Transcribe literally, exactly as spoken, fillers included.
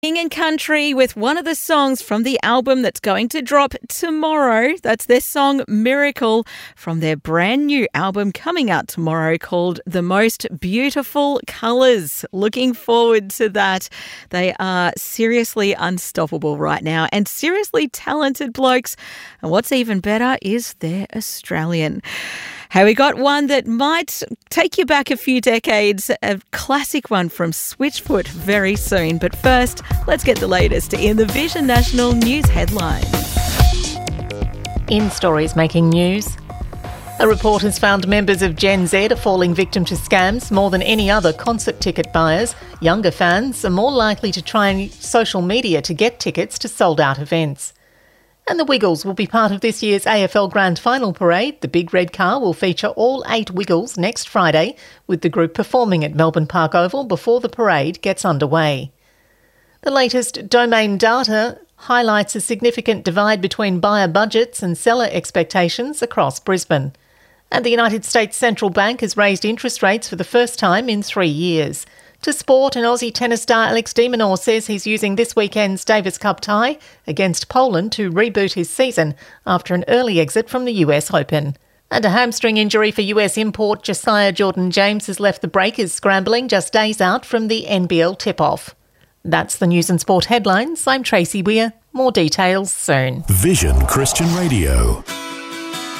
King and Country with one of the songs from the album that's going to drop tomorrow. That's their song Miracle from their brand new album coming out tomorrow called The Most Beautiful Colours. Looking forward to that. They are seriously unstoppable right now and seriously talented blokes. And what's even better is they're Australian. Hey, we got one that might take you back a few decades, a classic one from Switchfoot very soon. But first, let's get the latest in the Vision National News headlines. In stories making news. A report has found members of Gen Z are falling victim to scams more than any other concert ticket buyers. Younger fans are more likely to try social media to get tickets to sold-out events. And the Wiggles will be part of this year's A F L Grand Final parade. The big red car will feature all eight Wiggles next Friday, with the group performing at Melbourne Park Oval before the parade gets underway. The latest Domain data highlights a significant divide between buyer budgets and seller expectations across Brisbane. And the United States Central Bank has raised interest rates for the first time in three years. To sport, and Aussie tennis star Alex de Minaur says he's using this weekend's Davis Cup tie against Poland to reboot his season after an early exit from the U S Open. And a hamstring injury for U S import Josiah Jordan-James has left the Breakers scrambling just days out from the N B L tip-off. That's the news and sport headlines. I'm Tracy Weir. More details soon. Vision Christian Radio.